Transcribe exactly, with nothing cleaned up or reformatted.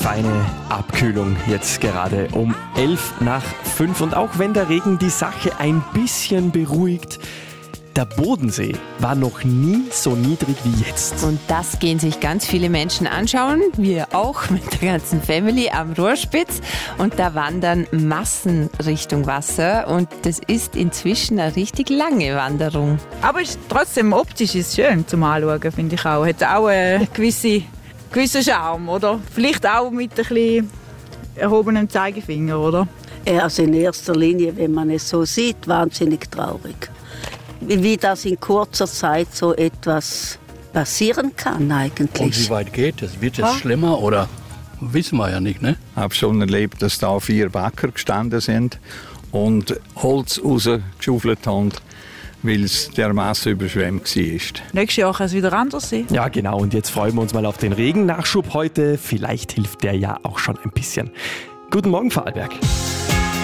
feine Abkühlung jetzt gerade um elf nach fünf. Und auch wenn der Regen die Sache ein bisschen beruhigt, der Bodensee war noch nie so niedrig wie jetzt. Und das gehen sich ganz viele Menschen anschauen, wir auch mit der ganzen Family am Rohrspitz. Und da wandern Massen Richtung Wasser und das ist inzwischen eine richtig lange Wanderung. Aber ist trotzdem optisch ist schön zum Anschauen, finde ich auch. Hat auch einen gewissen, gewissen Charme, oder? Vielleicht auch mit ein bisschen erhobenem Zeigefinger, oder? Also in erster Linie, wenn man es so sieht, wahnsinnig traurig. Wie das in kurzer Zeit so etwas passieren kann eigentlich. Und wie weit geht es? Wird es schlimmer oder wissen wir ja nicht, ne? Ich habe schon erlebt, dass da vier Bagger gestanden sind und Holz rausgeschaufelt haben, weil es dermaßen überschwemmt war. Nächstes Jahr kann es wieder anders sein. Ja, genau. Und jetzt freuen wir uns mal auf den Regennachschub heute. Vielleicht hilft der ja auch schon ein bisschen. Guten Morgen, Vorarlberg.